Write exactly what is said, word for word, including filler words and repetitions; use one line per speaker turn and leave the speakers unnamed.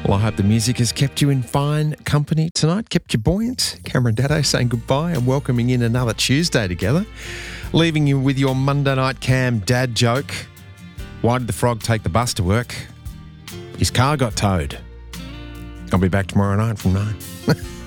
Well, I hope the music has kept you in fine company tonight, kept you buoyant. Cameron Daddo saying goodbye and welcoming in another Tuesday together, leaving you with your Monday night Cam dad joke. Why did the frog take the bus to work? His car got towed. I'll be back tomorrow night from nine.